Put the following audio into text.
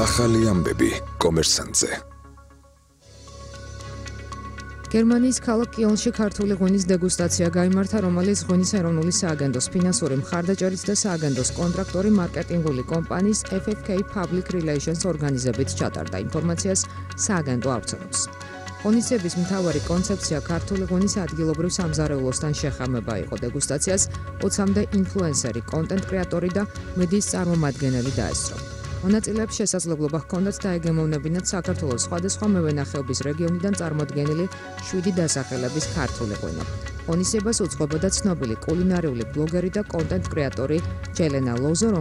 ახალი ამბები კომერსანტზე. გერმანიის ქალაქ კიელნში ქართული ღვინის დეგუსტაცია გაიმართა, რომელიც ღვინის ეროვნული სააგენტოს ფინანსური მხარდაჭერით და სააგენტოს კონტრაქტორი მარკეტინგული კომპანიის FFK Public Relations ორგანიზებით ჩატარდა. ინფორმაციას სააგენტო ავრცელებს. ღონისძიების მთავარი კონცეფცია ქართული ღვინის ადგილობრივ სამზარეულოსთან შეხამება იყო. დეგუსტაციას 20-მდე ინფლუენსერი, კონტენტ კრეატორი და მედიის წარმომადგენელი დაესწრო. მონაწილეებს შესაძლებლობა ჰქონდათ დაეგემოვნებინათ საქართველოს სხვადასხვა მევენახეობის რეგიონიდან წარმოდგენილი 7 დასახელების ქართული ღვინო. ღონისძიებას უძღვებოდა ცნობილი კულინარიული ბლოგერი და კონტენტ კრეატორი ჯელენა ლოზო,